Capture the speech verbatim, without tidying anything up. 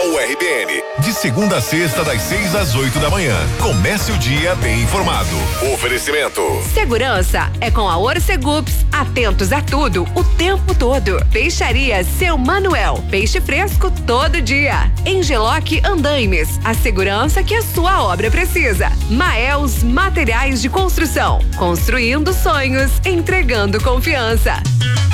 U R B N. De segunda a sexta, das seis às oito da manhã. Comece o dia bem informado. Oferecimento. Segurança é com a Orcegups. Atentos a tudo, o tempo todo. Peixaria Seu Manuel. Peixe fresco todo dia. Engeloc Andaimes. A segurança que a sua obra precisa. Maels Materiais de Construção. Construindo sonhos, entregando confiança.